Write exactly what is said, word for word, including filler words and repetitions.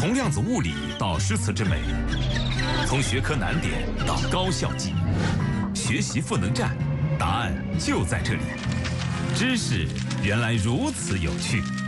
从量子物理到诗词之美，从学科难点到高效记忆，学习赋能站，答案就在这里。知识原来如此有趣。